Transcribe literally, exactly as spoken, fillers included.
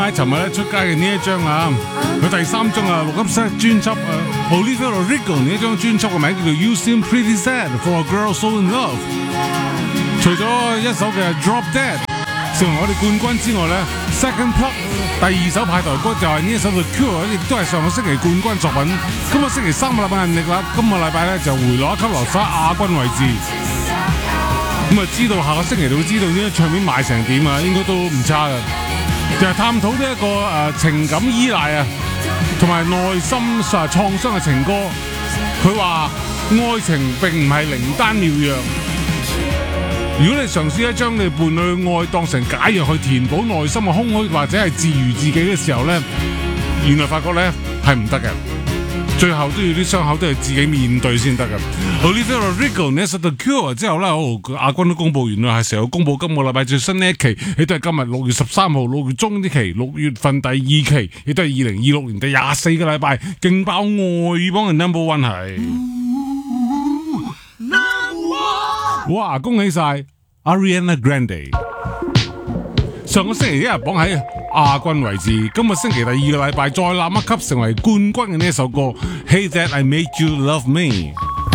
喺尋日咧出街嘅呢一張啊，佢第三張啊錄音室專輯啊 Olivia Rodrigo 呢一張專輯嘅名叫做 You Seem Pretty Sad for a Girl So In Love。除咗一首嘅 Drop Dead 成為我哋冠軍之外咧 ，Second Plug 第二首派台歌就係呢一首嘅 Cure， 亦都係上個星期冠軍作品。今個星期三個禮拜人力啦，今個禮拜咧就回落一級留晒亞軍位置。咁啊，知道下個星期就會知道呢張唱片賣成點啊，應該都唔差嘅。就係、是、探討呢一個誒、呃、情感依賴啊，同埋內心啊創傷嘅情歌。佢話愛情並唔係靈丹妙藥。如果你嘗試一將你伴侶嘅愛當成解藥去填補內心嘅空虛或者係治癒自己嘅時候咧，原來發覺咧係唔得嘅。最後都要啲傷口都係自己面對先得嘅。Olivia Rodrigo 呢首 The Cure 之後咧，哦亞軍都公佈完啦，係時候公佈今個禮拜最新呢一期，亦都係今日六月十三號六月中呢期，六月份第二期，亦都係二零二六年第廿四個禮拜，勁爆外邦嘅 number one 係。哇！恭喜晒 Ariana Grande， 上個星期一日榜喺亞軍位置，今個星期第二個禮拜再攬一級成為冠軍嘅呢一首歌《Hey That I Made You Love Me》。